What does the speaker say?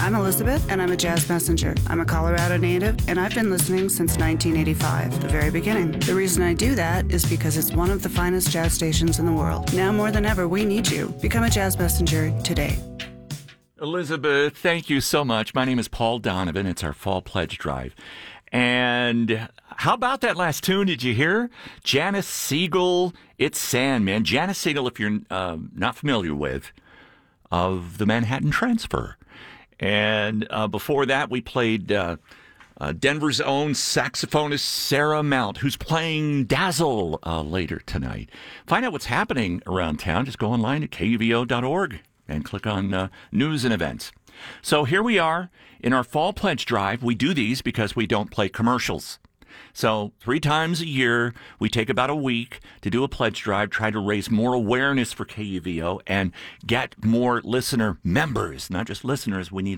I'm Elizabeth, and I'm a jazz messenger. I'm a Colorado native, and I've been listening since 1985, the very beginning. The reason I do that is because it's one of the finest jazz stations in the world. Now more than ever, we need you. Become a jazz messenger today. Elizabeth, thank you so much. My name is Paul Donovan. It's our Fall Pledge Drive. And how about that last tune? Did you hear? Janis Siegel, It's Sandman. Janis Siegel, if you're not familiar with, of the Manhattan Transfer. And before that, we played Denver's own saxophonist Sarah Mount, who's playing Dazzle later tonight. Find out what's happening around town. Just go online at kuvo.org and click on news and events. So here we are in our Fall Pledge Drive. We do these because we don't play commercials. So 3 times a year, we take about a week to do a pledge drive, try to raise more awareness for KUVO and get more listener members, not just listeners. We need